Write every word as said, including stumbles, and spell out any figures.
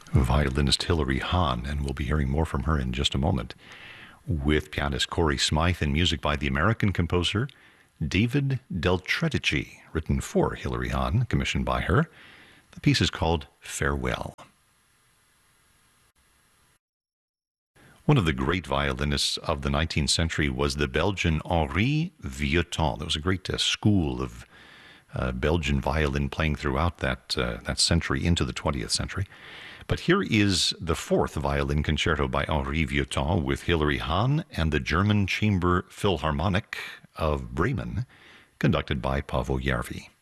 violinist Hilary Hahn, and we'll be hearing more from her in just a moment, with pianist Corey Smythe and music by the American composer David Del Tredici, written for Hilary Hahn, commissioned by her. The piece is called Farewell. One of the great violinists of the nineteenth century was the Belgian Henri Vieuxtemps. There was a great uh, school of uh, Belgian violin playing throughout that, uh, that century into the twentieth century. But here is the fourth violin concerto by Henri Vieuxtemps with Hilary Hahn and the German Chamber Philharmonic of Bremen, conducted by Paavo Järvi.